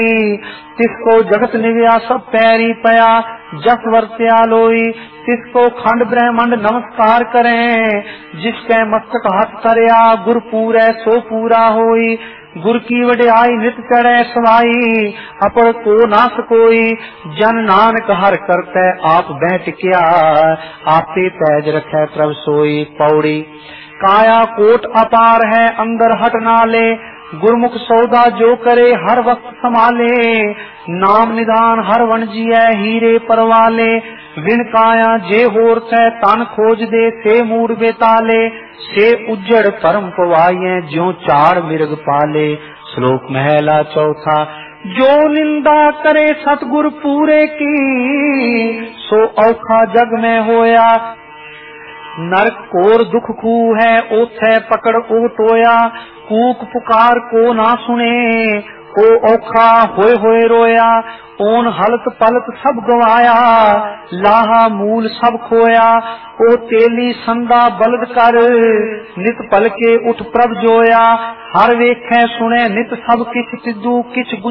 तिसको जगत निव्या सब पैरी पया, जस वर्त्या लोई तिसको खंड ब्रह्मंड नमस्कार करें। जिसके मस्तक हाथ तरया गुर पूरै सो पूरा होई, गुर की वड्याई नित चढ़े सवाई, अपड़ को नास कोई। जन नानक हर करते आप बैठ किया, आपे पैज रखे प्रभ सोई। पौड़ी काया कोट अपार है अंदर हट नाले, गुरमुख सौदा जो करे हर वक्त संभाले। नाम निदान हर वन जिये हीरे परवाले, विण काया जे होर से तन खोज दे से मूड बेताले। से उज्जड़ परम पवाइए ज्यों चार मिर्ग पाले। श्लोक महला चौथा। जो निंदा करे सतगुर पूरे की, सो औखा जग में होया। नरक कोर दुख खू है ओथे पकड़ ओ टोया, कूक पुकार को ना सुने ओ औखा होए रोया। ओन हलत पलत सब गवाया, लाहा मूल सब खोया। ओ तेली संदा बलद कर, नित पलके उठ प्रभ जोया। हर वेखे सुने नित सब किछ तिदू किछ